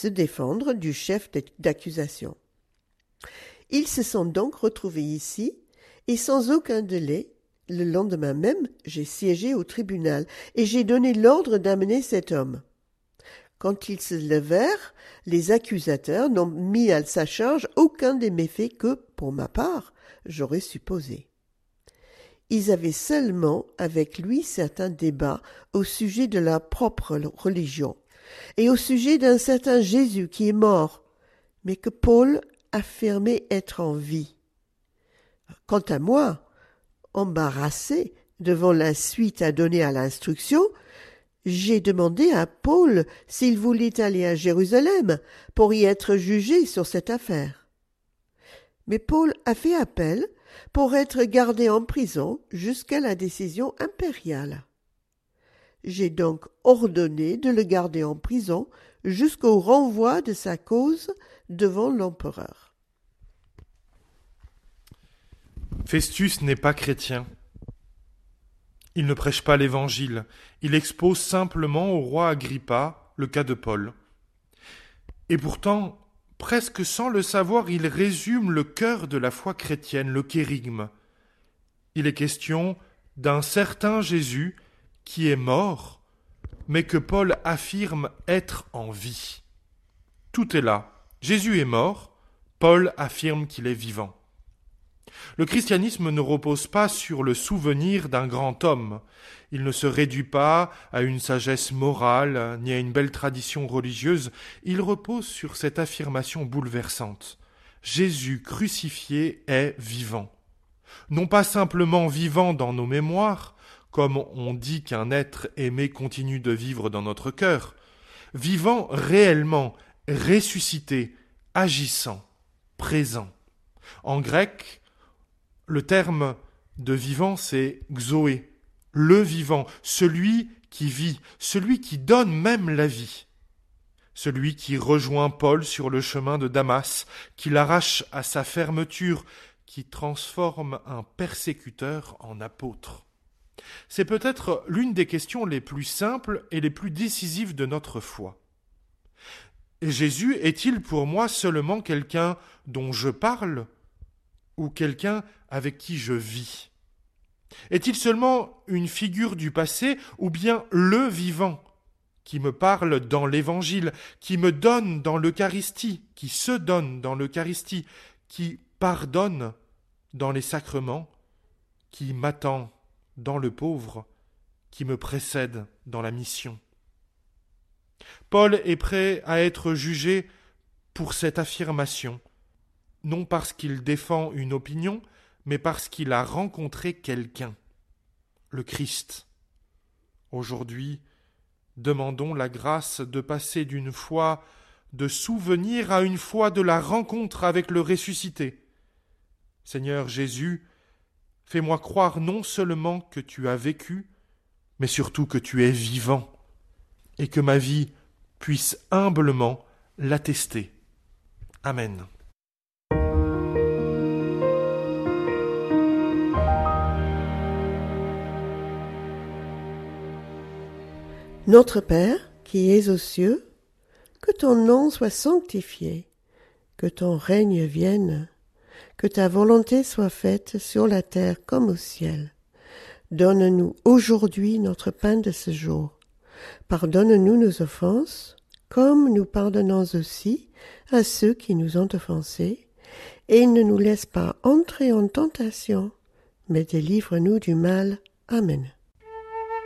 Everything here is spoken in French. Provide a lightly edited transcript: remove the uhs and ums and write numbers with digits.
se défendre du chef d'accusation. Ils se sont donc retrouvés ici, et sans aucun délai, le lendemain même, j'ai siégé au tribunal, et j'ai donné l'ordre d'amener cet homme. Quand ils se levèrent, les accusateurs n'ont mis à sa charge aucun des méfaits que, pour ma part, j'aurais supposé. Ils avaient seulement avec lui certains débats au sujet de leur propre religion, et au sujet d'un certain Jésus qui est mort, mais que Paul affirmait être en vie. Quant à moi, embarrassé devant la suite à donner à l'instruction, j'ai demandé à Paul s'il voulait aller à Jérusalem pour y être jugé sur cette affaire. Mais Paul a fait appel pour être gardé en prison jusqu'à la décision impériale. J'ai donc ordonné de le garder en prison jusqu'au renvoi de sa cause devant l'empereur. Festus n'est pas chrétien. Il ne prêche pas l'Évangile. Il expose simplement au roi Agrippa le cas de Paul. Et pourtant, presque sans le savoir, il résume le cœur de la foi chrétienne, le kérygme. Il est question d'un certain Jésus qui est mort, mais que Paul affirme être en vie. Tout est là. Jésus est mort, Paul affirme qu'il est vivant. Le christianisme ne repose pas sur le souvenir d'un grand homme. Il ne se réduit pas à une sagesse morale ni à une belle tradition religieuse. Il repose sur cette affirmation bouleversante. Jésus crucifié est vivant. Non pas simplement vivant dans nos mémoires, comme on dit qu'un être aimé continue de vivre dans notre cœur, vivant réellement, ressuscité, agissant, présent. En grec, le terme de vivant, c'est xoé, le vivant, celui qui vit, celui qui donne même la vie, celui qui rejoint Paul sur le chemin de Damas, qui l'arrache à sa fermeture, qui transforme un persécuteur en apôtre. C'est peut-être l'une des questions les plus simples et les plus décisives de notre foi. Jésus est-il pour moi seulement quelqu'un dont je parle ou quelqu'un avec qui je vis? Est-il seulement une figure du passé ou bien le vivant qui me parle dans l'Évangile, qui me donne dans l'Eucharistie, qui se donne dans l'Eucharistie, qui pardonne dans les sacrements, qui m'attend dans le pauvre, qui me précède dans la mission? Paul est prêt à être jugé pour cette affirmation, non parce qu'il défend une opinion, mais parce qu'il a rencontré quelqu'un, le Christ. Aujourd'hui, demandons la grâce de passer d'une foi de souvenir à une foi de la rencontre avec le ressuscité. Seigneur Jésus, fais-moi croire non seulement que tu as vécu, mais surtout que tu es vivant, et que ma vie puisse humblement l'attester. Amen. Notre Père, qui es aux cieux, que ton nom soit sanctifié, que ton règne vienne, que ta volonté soit faite sur la terre comme au ciel. Donne-nous aujourd'hui notre pain de ce jour. Pardonne-nous nos offenses, comme nous pardonnons aussi à ceux qui nous ont offensés, et ne nous laisse pas entrer en tentation, mais délivre-nous du mal. Amen.